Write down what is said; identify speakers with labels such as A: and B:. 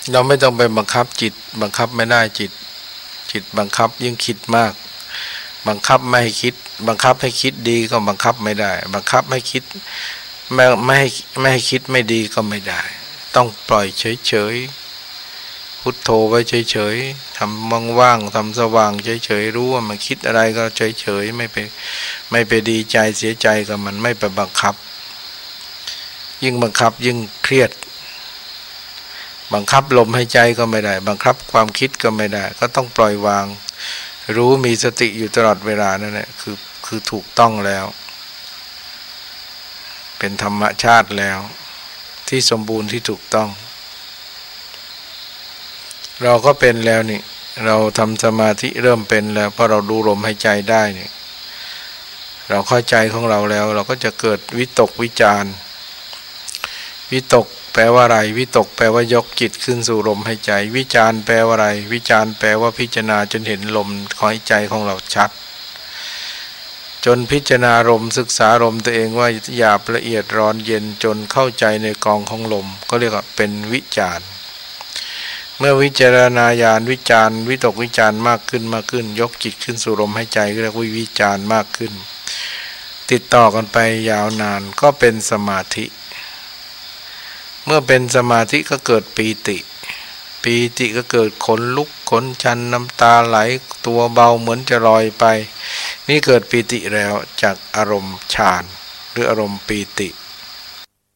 A: เราไม่ต้องไปบังคับจิตบังคับไม่ได้จิตบังคับยิ่งคิดมากบังคับไม่ให้คิดบังคับให้คิดดีก็บังคับไม่ได้บังคับให้คิดไม่ให้คิดไม่ดีก็ไม่ได้ต้องปล่อยเฉยๆพุทโธไว้เฉยๆทำว่างๆทำสว่างเฉยๆรู้ว่ามันคิดอะไรก็เฉยๆไม่ไปดีใจเสียใจกับมันไม่ไปบังคับยิ่งบังคับยิ่งเครียดบังคับลมหายใจก็ไม่ได้บังคับความคิดก็ไม่ได้ก็ต้องปล่อยวางรู้มีสติอยู่ตลอดเวลานั่นแหละคือถูกต้องแล้วเป็นธรรมชาติแล้วที่สมบูรณ์ที่ถูกต้องเราก็เป็นแล้วนี่เราทำสมาธิเริ่มเป็นแล้วเพราะเราดูลมหายใจได้นี่เราเข้าใจของเราแล้วเราก็จะเกิดวิตกวิจารวิตกแปลว่าอะไรวิตกแปลว่ายกจิตขึ้นสู่ลมหายใจวิจารแปลว่าอะไรวิจารแปลว่าพิจารณาจนเห็นลมหายใจของเราชัดจนพิจารณาลมศึกษาลมตัวเองว่าหยาบละเอียดร้อนเย็นจนเข้าใจในกองของลมก็เรียกว่าเป็นวิจารเมื่อวิจารณญาณวิจารวิตกวิจารมากขึ้นยกจิตขึ้นสู่ลมหายใจก็เรียกว่าวิจารมากขึ้นติดต่อกันไปยาวนานก็เป็นสมาธิเมื่อเป็นสมาธิก็เกิดปีติก็เกิดขนลุกขนชันน้ำตาไหลตัวเบาเหมือนจะลอยไปนี่เกิดปีติแล้วจากอารมณ์ฌานหรืออารมณ์ปีติ